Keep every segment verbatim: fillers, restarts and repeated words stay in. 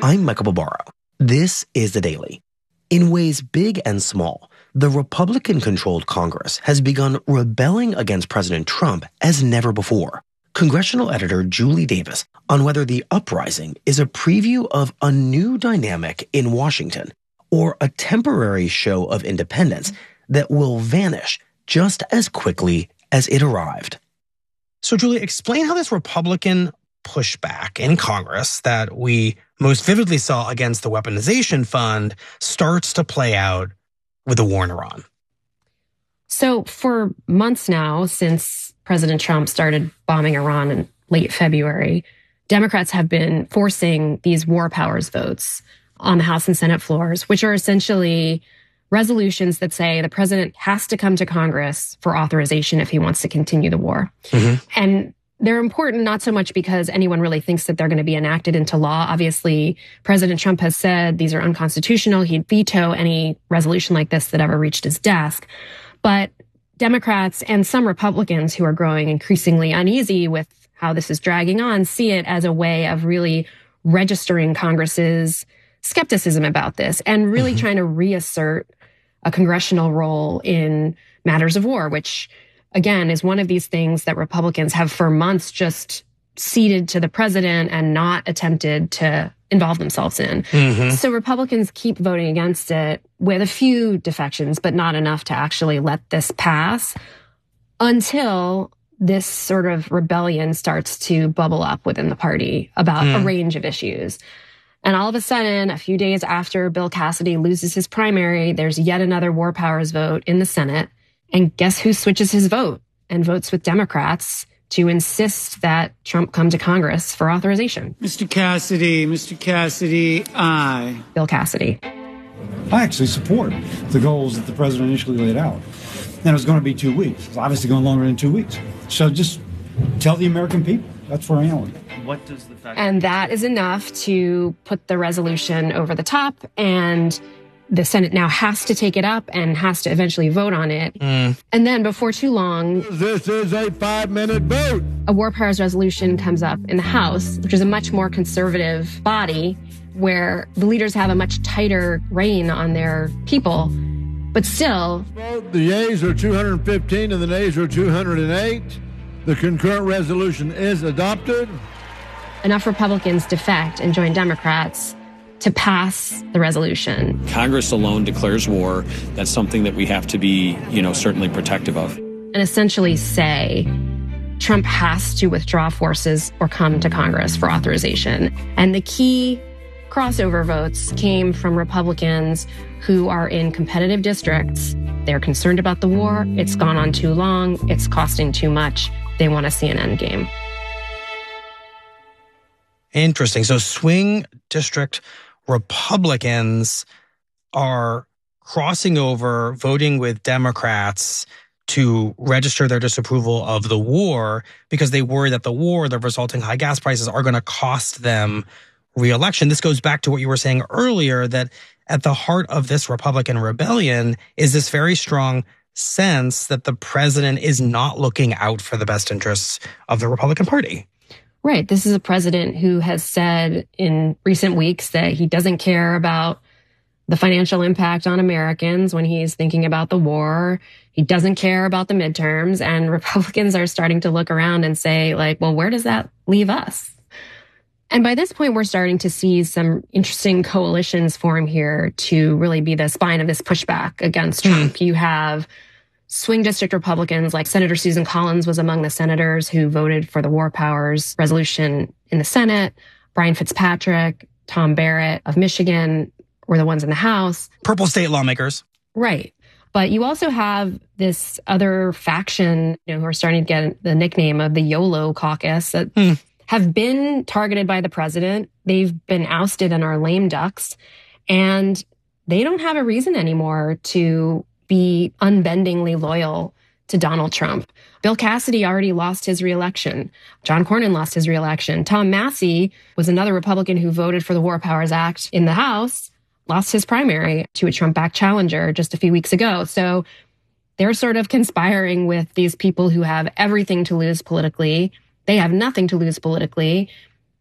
I'm Michael Barbaro. This is The Daily. In ways big and small, the Republican-controlled Congress has begun rebelling against President Trump as never before. Congressional editor Julie Davis on whether the uprising is a preview of a new dynamic in Washington or a temporary show of independence that will vanish just as quickly as it arrived. So, Julie, explain how this Republican pushback in Congress that we most vividly saw against the weaponization fund starts to play out with the war in Iran. So for months now, since President Trump started bombing Iran in late February, Democrats have been forcing these war powers votes on the House and Senate floors, which are essentially resolutions that say the president has to come to Congress for authorization if he wants to continue the war. Mm-hmm. And they're important not so much because anyone really thinks that they're going to be enacted into law. Obviously, President Trump has said these are unconstitutional. He'd veto any resolution like this that ever reached his desk. But Democrats and some Republicans who are growing increasingly uneasy with how this is dragging on see it as a way of really registering Congress's skepticism about this and really mm-hmm. trying to reassert a congressional role in matters of war, which again, is one of these things that Republicans have for months just ceded to the president and not attempted to involve themselves in. Mm-hmm. So Republicans keep voting against it with a few defections, but not enough to actually let this pass until this sort of rebellion starts to bubble up within the party about mm. a range of issues. And all of a sudden, a few days after Bill Cassidy loses his primary, there's yet another war powers vote in the Senate. And guess who switches his vote and votes with Democrats to insist that Trump come to Congress for authorization? Mister Cassidy, Mister Cassidy, aye. Bill Cassidy. I actually support the goals that the president initially laid out. And it was going to be two weeks. It's obviously going longer than two weeks. So just tell the American people. That's where I am with it. What does the fact... And that is enough to put the resolution over the top, and the Senate now has to take it up and has to eventually vote on it. Mm. And then before too long, this is a five-minute vote. A war powers resolution comes up in the House, which is a much more conservative body where the leaders have a much tighter rein on their people. But still, the yeas are two hundred fifteen and the nays are two hundred eight. The concurrent resolution is adopted. Enough Republicans defect and join Democrats to pass the resolution. Congress alone declares war. That's something that we have to be, you know, certainly protective of. And essentially say Trump has to withdraw forces or come to Congress for authorization. And the key crossover votes came from Republicans who are in competitive districts. They're concerned about the war. It's gone on too long. It's costing too much. They want to see an end game. Interesting. So swing district Republicans are crossing over, voting with Democrats to register their disapproval of the war because they worry that the war, the resulting high gas prices, are going to cost them re-election. This goes back to what you were saying earlier, that at the heart of this Republican rebellion is this very strong sense that the president is not looking out for the best interests of the Republican Party. Right. This is a president who has said in recent weeks that he doesn't care about the financial impact on Americans when he's thinking about the war. He doesn't care about the midterms. And Republicans are starting to look around and say, like, well, where does that leave us? And by this point, we're starting to see some interesting coalitions form here to really be the spine of this pushback against Trump. You have swing district Republicans like Senator Susan Collins was among the senators who voted for the war powers resolution in the Senate. Brian Fitzpatrick, Tom Barrett of Michigan were the ones in the House. Purple state lawmakers. Right. But you also have this other faction, you know, who are starting to get the nickname of the YOLO caucus that mm. have been targeted by the president. They've been ousted and are lame ducks. And they don't have a reason anymore to be unbendingly loyal to Donald Trump. Bill Cassidy already lost his reelection. John Cornyn lost his reelection. Tom Massie was another Republican who voted for the War Powers Act in the House, lost his primary to a Trump-backed challenger just a few weeks ago. So they're sort of conspiring with these people who have everything to lose politically. They have nothing to lose politically.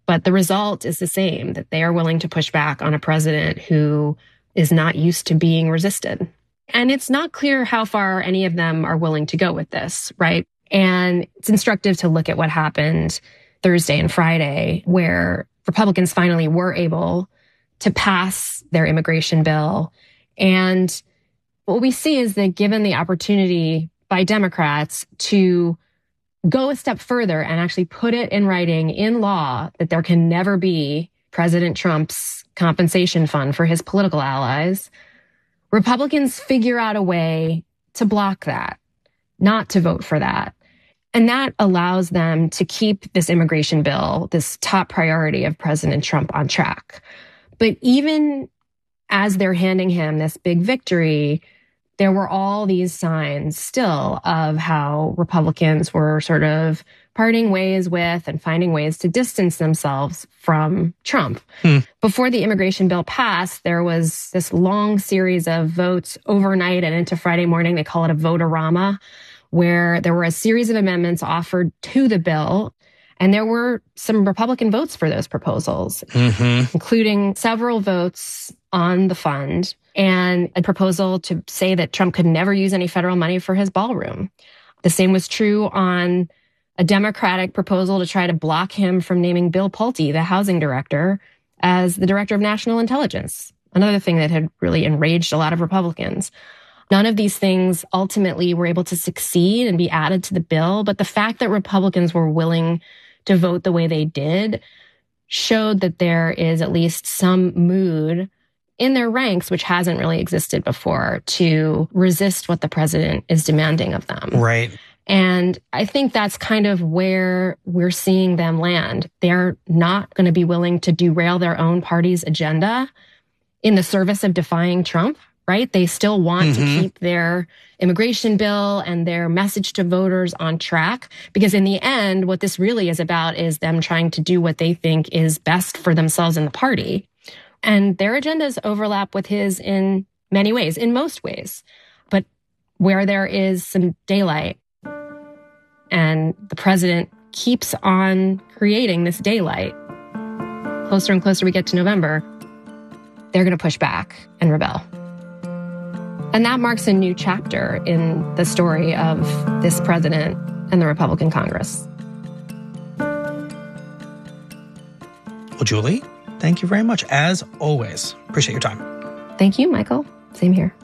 But the result is the same, that they are willing to push back on a president who is not used to being resisted. And it's not clear how far any of them are willing to go with this, right? And it's instructive to look at what happened Thursday and Friday, where Republicans finally were able to pass their immigration bill. And what we see is that given the opportunity by Democrats to go a step further and actually put it in writing, in law, that there can never be President Trump's compensation fund for his political allies, Republicans figure out a way to block that, not to vote for that. And that allows them to keep this immigration bill, this top priority of President Trump, on track. But even as they're handing him this big victory, there were all these signs still of how Republicans were sort of parting ways with and finding ways to distance themselves from Trump. Hmm. Before the immigration bill passed, there was this long series of votes overnight and into Friday morning. They call it a vote-a-rama, where there were a series of amendments offered to the bill. And there were some Republican votes for those proposals, mm-hmm. including several votes on the fund and a proposal to say that Trump could never use any federal money for his ballroom. The same was true on a Democratic proposal to try to block him from naming Bill Pulte, the housing director, as the director of national intelligence, another thing that had really enraged a lot of Republicans. None of these things ultimately were able to succeed and be added to the bill, but the fact that Republicans were willing to vote the way they did showed that there is at least some mood in their ranks, which hasn't really existed before, to resist what the president is demanding of them. Right. And I think that's kind of where we're seeing them land. They're not going to be willing to derail their own party's agenda in the service of defying Trump, right? They still want mm-hmm. to keep their immigration bill and their message to voters on track, because in the end, what this really is about is them trying to do what they think is best for themselves and the party. And their agendas overlap with his in many ways, in most ways. But where there is some daylight and the president keeps on creating this daylight, closer and closer we get to November, they're going to push back and rebel. And that marks a new chapter in the story of this president and the Republican Congress. Well, Julie, thank you very much. As always, appreciate your time. Thank you, Michael. Same here.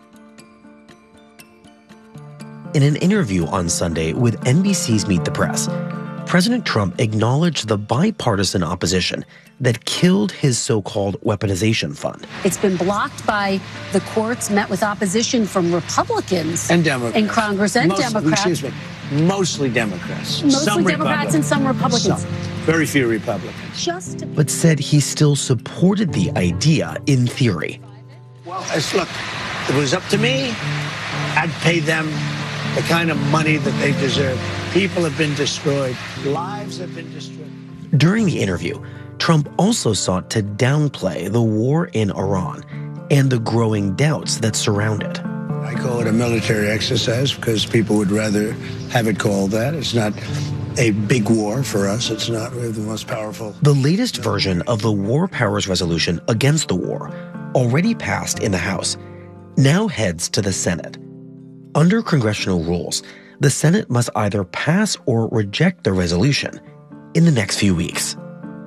In an interview on Sunday with N B C's Meet the Press, President Trump acknowledged the bipartisan opposition that killed his so-called weaponization fund. It's been blocked by the courts, met with opposition from Republicans and Democrats in Congress and Most, Democrats. Excuse me, mostly Democrats. Mostly some Democrats and some Republicans. Some. Very few Republicans. Just to- but said he still supported the idea in theory. Well, as, look, if it was up to me, I'd pay them the kind of money that they deserve. People have been destroyed. Lives have been destroyed. During the interview, Trump also sought to downplay the war in Iran and the growing doubts that surround it. I call it a military exercise because people would rather have it called that. It's not a big war for us. It's not really the most powerful. The latest version of the War Powers Resolution against the war, already passed in the House, now heads to the Senate. Under congressional rules, the Senate must either pass or reject the resolution in the next few weeks.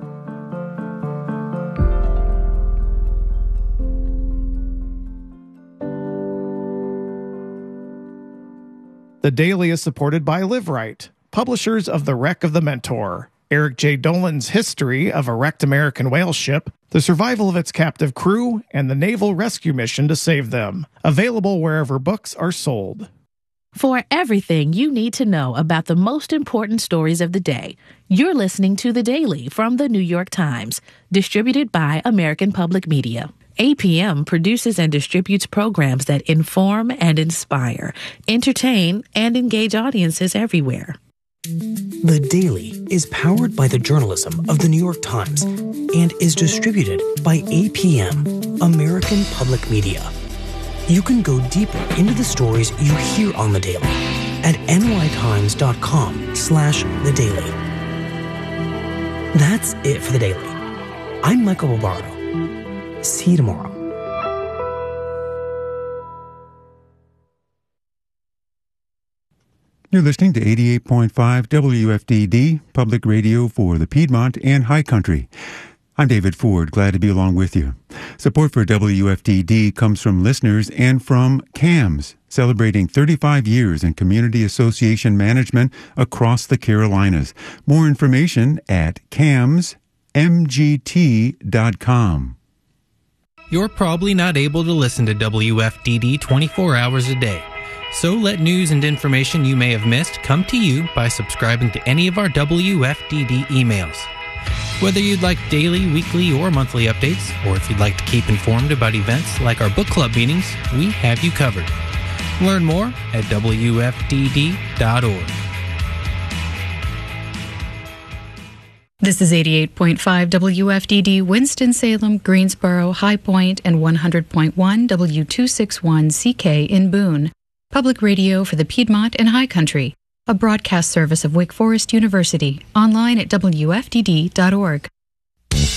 The Daily is supported by LiveRight, publishers of The Wreck of the Mentor, Eric J. Dolan's history of a wrecked American whale ship, the survival of its captive crew, and the naval rescue mission to save them. Available wherever books are sold. For everything you need to know about the most important stories of the day, you're listening to The Daily from The New York Times, distributed by American Public Media. A P M produces and distributes programs that inform and inspire, entertain, and engage audiences everywhere. The Daily is powered by the journalism of The New York Times and is distributed by A P M, American Public Media. You can go deeper into the stories you hear on The Daily at nytimes.com slash The Daily. That's it for the Daily. I'm Michael Bobardo. See you tomorrow. You're listening to eighty-eight point five W F D D, public radio for the Piedmont and High Country. I'm David Ford, glad to be along with you. Support for W F D D comes from listeners and from C A M S, celebrating thirty-five years in community association management across the Carolinas. More information at cams m g t dot com. You're probably not able to listen to W F D D twenty-four hours a day. So let news and information you may have missed come to you by subscribing to any of our W F D D emails. Whether you'd like daily, weekly, or monthly updates, or if you'd like to keep informed about events like our book club meetings, we have you covered. Learn more at W F D D dot org. This is eighty-eight point five W F D D, Winston-Salem, Greensboro, High Point, and one hundred point one W two sixty-one C K in Boone. Public radio for the Piedmont and High Country, a broadcast service of Wake Forest University, online at W F D D dot org.